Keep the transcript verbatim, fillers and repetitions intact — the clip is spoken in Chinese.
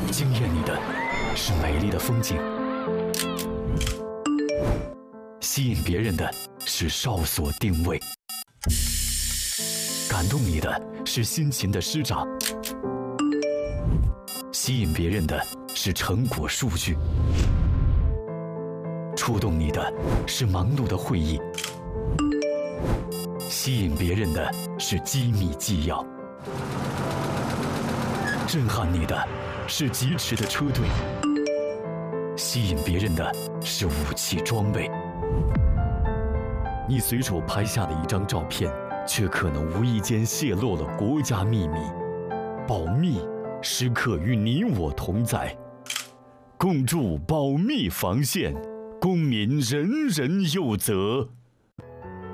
惊艳你的是美丽的风景，吸引别人的是哨所定位，感动你的是辛勤的施展，吸引别人的是成果数据，触动你的是忙碌的会议，吸引别人的是机密纪要，震撼你的是疾驰的车队，吸引别人的是武器装备。你随手拍下的一张照片，却可能无意间泄露了国家秘密。保密时刻与你我同在，共筑保密防线，公民人人有责。